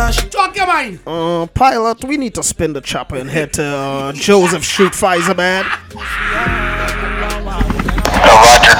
Talk your mind. Pilot, we need to spin the chopper and head to Joseph Street, Pfizer, man. Roger.